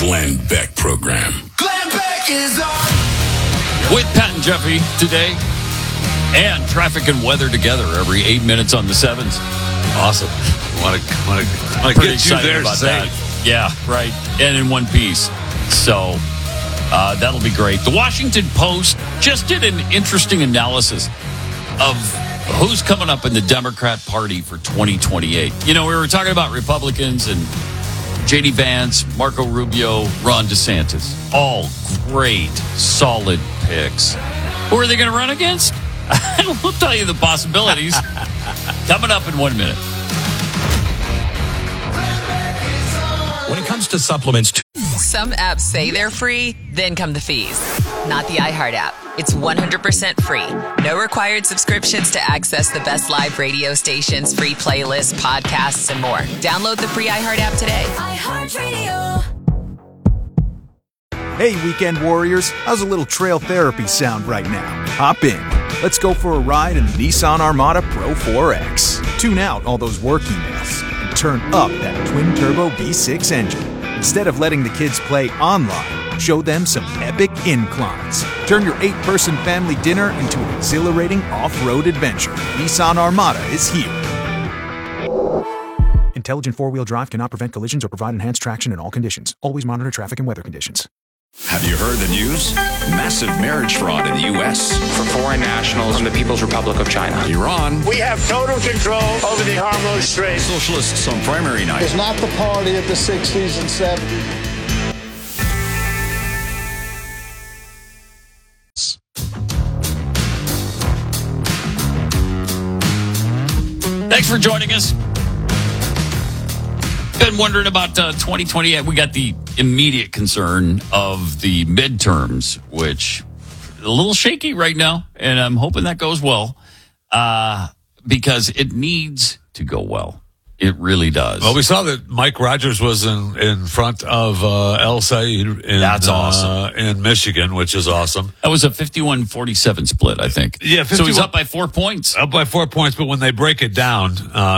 Glenn Beck program. Glenn Beck is on. With Pat and Jeffy today, and traffic and weather together every 8 minutes on the 7s. Awesome. Want to get you there about safe. that. Yeah, right. And in one piece. So that'll be great. The Washington Post just did an interesting analysis of who's coming up in the Democrat Party for 2028. You know, we were talking about Republicans and J.D. Vance, Marco Rubio, Ron DeSantis. All great, solid picks. Who are they going to run against? We'll tell you the possibilities coming up in 1 minute. When it comes to supplements, Some apps say they're free, then come the fees. Not the iHeart app. It's 100% free. No required subscriptions to access the best live radio stations, free playlists, podcasts, and more. Download the free iHeart app today. iHeartRadio. Hey, weekend warriors, how's a little trail therapy sound right now? Hop in. Let's go for a ride in the Nissan Armada Pro 4X. Tune out all those work emails and turn up that twin-turbo V6 engine. Instead of letting the kids play online, show them some epic inclines. Turn your 8-person family dinner into an exhilarating off-road adventure. Nissan Armada is here. Intelligent four-wheel drive cannot prevent collisions or provide enhanced traction in all conditions. Always monitor traffic and weather conditions. Have you heard the news? Massive marriage fraud in the U.S. For foreign nationals from the People's Republic of China. Iran. We have total control over the Hormuz Strait. Socialists on primary night. It's not the party of the 60s and 70s. Thanks for joining us. Been wondering about 2020. We got the immediate concern of the midterms, which is a little shaky right now, and I'm hoping that goes well because it needs to go well. It really does. Well, we saw that Mike Rogers was in front of El Said That's awesome. In Michigan, which is awesome. That was a 51-47 split, I think. Yeah, so he's up by 4 points. Up by 4 points, but when they break it down,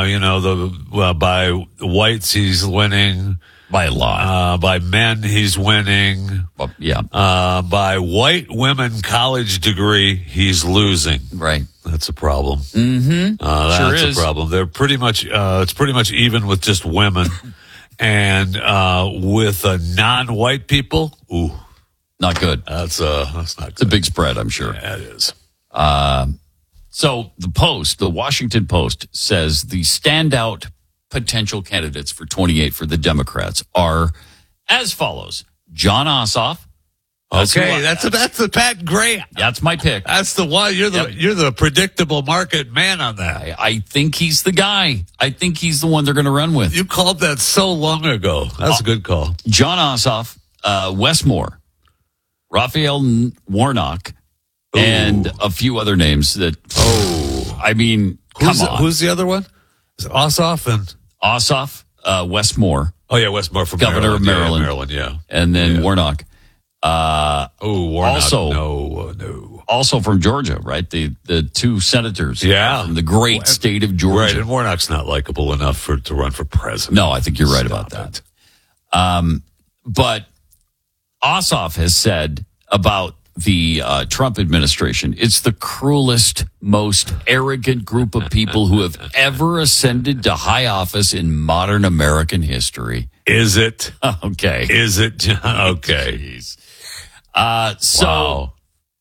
by whites he's winning by a lot. By men he's winning. By white women college degree he's losing. Right. That's a problem. Mm-hmm. That's sure is. a problem. They're pretty much. It's pretty much even with just women, and with non-white people. Ooh, not good. That's not good. It's a big spread, I'm sure. Yeah, it is. So the Washington Post says the standout potential candidates for 28 for the Democrats are as follows: John Ossoff. That's the Pat Gray. That's my pick. That's the one. You're the predictable market man on that. I think he's the guy. I think he's the one they're going to run with. You called that so long ago. That's a good call. John Ossoff, Wes Moore, Raphael Warnock, and a few other names that. I mean, come on. Who's the other one? Is it Ossoff and Ossoff, Wes Moore. Oh yeah, Wes Moore from Governor of Maryland. Maryland, yeah. And then Warnock. Warnock. No. Also from Georgia, right? The two senators. Yeah. From the great state of Georgia. Right, and Warnock's not likable enough to run for president. No, I think you're right about that. But Ossoff has said about the Trump administration, it's the cruelest, most arrogant group of people who have ever ascended to high office in modern American history. Is it? Okay. Is it, John? Okay. Jeez. Wow.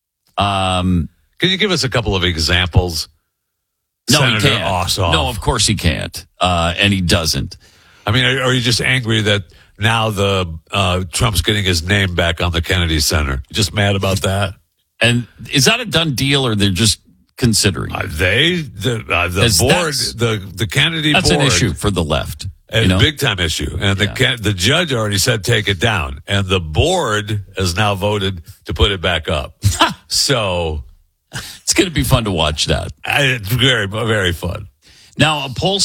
Can you give us a couple of examples? No, Senator he can't. Ossoff. No, of course he can't. And he doesn't. I mean, are you just angry that now Trump's getting his name back on the Kennedy Center? You just mad about that? And is that a done deal, or they're just considering? The board, the Kennedy that's board. That's an issue for the left. A big time issue. And the judge already said take it down. And the board has now voted to put it back up. So it's going to be fun to watch that. It's very, very fun. Now,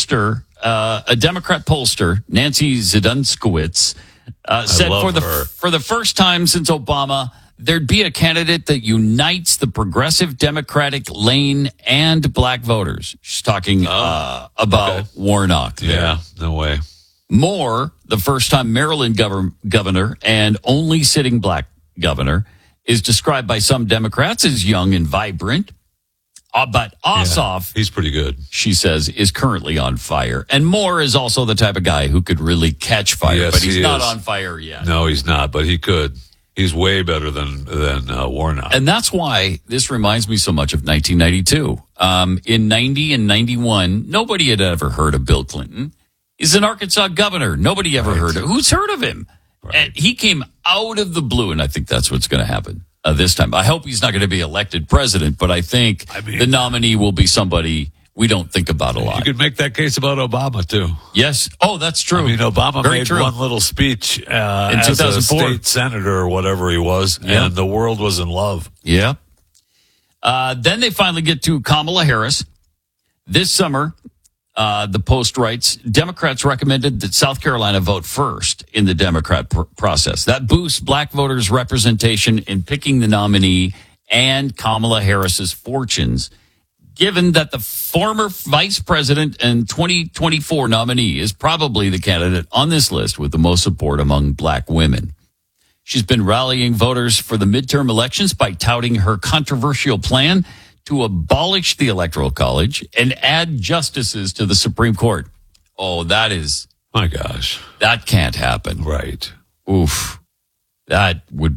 a Democrat pollster, Nancy Zidunskowitz, said for the first time since Obama, there'd be a candidate that unites the progressive Democratic lane and black voters. She's talking about Warnock. Yeah, no way. Moore, the first-time Maryland governor and only sitting black governor, is described by some Democrats as young and vibrant. But Ossoff, he's pretty good. She says, is currently on fire. And Moore is also the type of guy who could really catch fire, but he's not on fire yet. No, he's not, but he could. He's way better than Warnock. And that's why this reminds me so much of 1992. In 90 and 91, nobody had ever heard of Bill Clinton. He's an Arkansas governor. Nobody ever heard of him. Who's heard of him? Right. And he came out of the blue, and I think that's what's going to happen this time. I hope he's not going to be elected president, but I think the nominee will be somebody we don't think about a lot. You could make that case about Obama, too. Yes. Oh, that's true. I mean, Obama made one little speech in as 2004. A state senator or whatever he was, and the world was in love. Yeah. Then they finally get to Kamala Harris. This summer, the Post writes, Democrats recommended that South Carolina vote first in the Democrat process. That boosts black voters' representation in picking the nominee and Kamala Harris's fortunes, given that the former vice president and 2024 nominee is probably the candidate on this list with the most support among black women. She's been rallying voters for the midterm elections by touting her controversial plan to abolish the Electoral College and add justices to the Supreme Court. Oh, that is... My gosh. That can't happen. Right. Oof. That would